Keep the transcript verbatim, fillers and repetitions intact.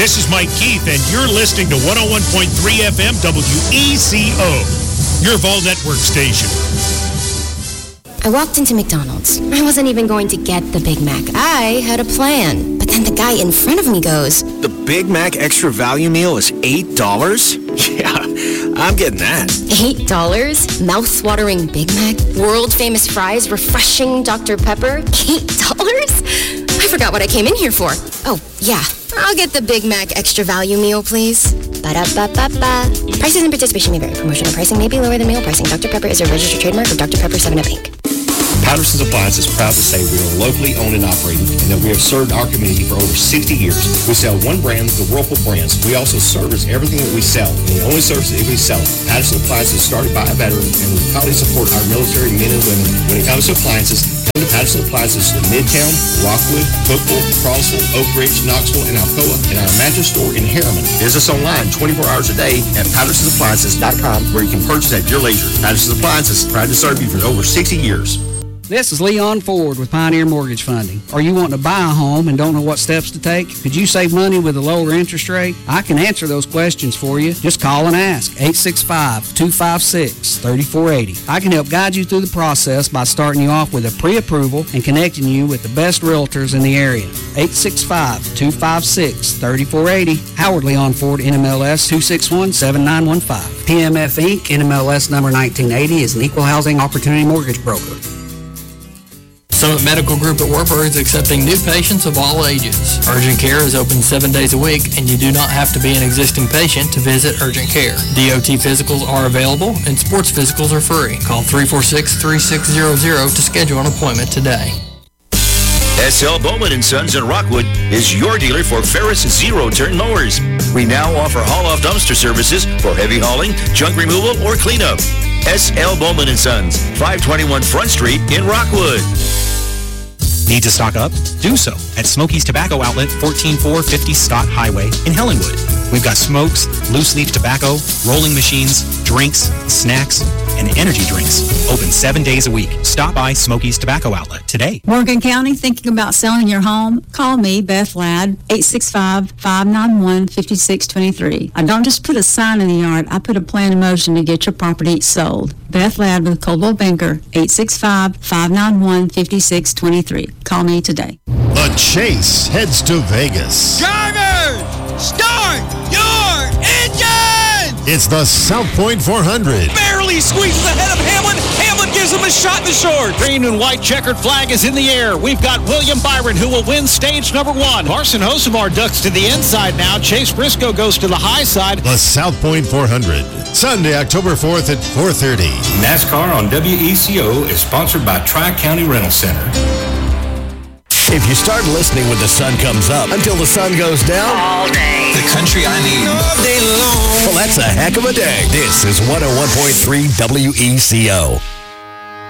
This is Mike Keith, and you're listening to one oh one point three F M W E C O, your Vol Network station. I walked into McDonald's. I wasn't even going to get the Big Mac. I had a plan. But then the guy in front of me goes, "The Big Mac Extra Value Meal is eight dollars? Yeah, I'm getting that." eight dollars? Mouth-watering Big Mac? World-famous fries? Refreshing Doctor Pepper? eight dollars? I forgot what I came in here for. Oh, yeah. I'll get the Big Mac Extra Value Meal, please. Ba-da-ba-ba-ba. Prices and participation may vary. Promotional pricing may be lower than meal pricing. Doctor Pepper is a registered trademark of Doctor Pepper seven up Incorporated. Patterson's Appliance is proud to say we are locally owned and operated and that we have served our community for over sixty years. We sell one brand, the Whirlpool brands. We also service everything that we sell, and we only service it if we sell it. Patterson Appliances is started by a veteran, and we proudly support our military men and women. When it comes to appliances, come to Patterson Appliances in Midtown, Rockwood, Cookville, Crossville, Oak Ridge, Knoxville, and Alcoa, and our mattress store in Harriman. Visit us online twenty-four hours a day at pattersons appliances dot com, where you can purchase at your leisure. Patterson's Appliances, proud to serve you for over sixty years. This is Leon Ford with Pioneer Mortgage Funding. Are you wanting to buy a home and don't know what steps to take? Could you save money with a lower interest rate? I can answer those questions for you. Just call and ask. eight six five, two five six, three four eight zero. I can help guide you through the process by starting you off with a pre-approval and connecting you with the best realtors in the area. eight six five, two five six, three four eight zero. Howard Leon Ford, N M L S two six one, seven nine one five. P M F Incorporated, N M L S number nineteen eighty, is an equal housing opportunity mortgage broker. Summit Medical Group at Wartburg is accepting new patients of all ages. Urgent Care is open seven days a week, and you do not have to be an existing patient to visit Urgent Care. D O T physicals are available, and sports physicals are free. Call three four six, three six zero zero to schedule an appointment today. S L Bowman and Sons in Rockwood is your dealer for Ferris zero-turn mowers. We now offer haul-off dumpster services for heavy hauling, junk removal, or cleanup. S L Bowman and Sons, five twenty-one Front Street in Rockwood. Need to stock up? Do so at Smoky's Tobacco Outlet, fourteen four fifty Scott Highway in Hellenwood. We've got smokes, loose leaf tobacco, rolling machines, drinks, snacks, and energy drinks. Open seven days a week. Stop by Smoky's Tobacco Outlet today. Morgan County, thinking about selling your home? Call me, Beth Ladd, eight six five, five nine one, five six two three. I don't just put a sign in the yard. I put a plan in motion to get your property sold. Beth Ladd with Coldwell Banker, eight six five, five nine one, five six two three. Call me today. The Chase heads to Vegas. Drivers, start your engine! It's the South Point four hundred. Barely squeezes ahead of Hamlin. Hamlin gives him a shot in the short. Green and white checkered flag is in the air. We've got William Byron, who will win stage number one. Carson Hosemar ducks to the inside now. Chase Briscoe goes to the high side. The South Point four hundred. Sunday, October fourth at four thirty. NASCAR on W E C O is sponsored by Tri-County Rental Center. If you start listening when the sun comes up until the sun goes down, all day. The country I need. All day long. Well, that's a heck of a day. This is one oh one point three W E C O.